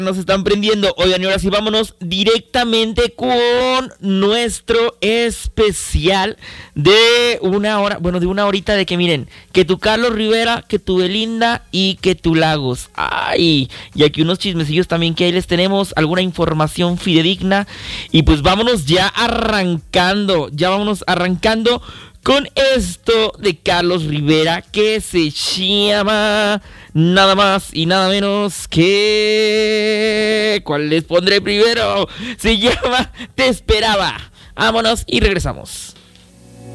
Nos están prendiendo. Oigan, y ahora sí vámonos directamente con nuestro especial de una hora, bueno, de una horita de que miren, que tu Carlos Rivera, que tu Belinda y que tu Lagos. Ay, y aquí unos chismecillos también que ahí les tenemos, alguna información fidedigna. Y pues vámonos ya vámonos arrancando con esto de Carlos Rivera que se llama nada más y nada menos que... ¿Cuál les pondré primero? Se llama Te Esperaba. Vámonos y regresamos.